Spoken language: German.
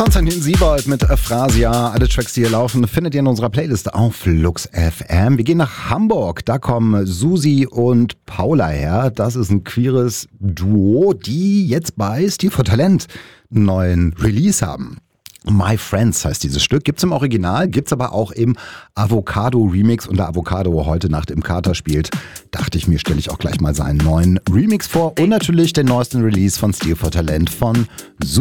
Konstantin Siebold mit Aphrasia. Alle Tracks, die hier laufen, findet ihr in unserer Playlist auf Lux FM. Wir gehen nach Hamburg. Da kommen Susi und Paula her. Das ist ein queeres Duo, die jetzt bei Stil for Talent einen neuen Release haben. My Friends heißt dieses Stück. Gibt's im Original, gibt's aber auch im Avocado-Remix. Und da Avocado heute Nacht im Kater spielt, dachte ich mir, stelle ich auch gleich mal seinen neuen Remix vor. Und natürlich den neuesten Release von Stil for Talent von Susi.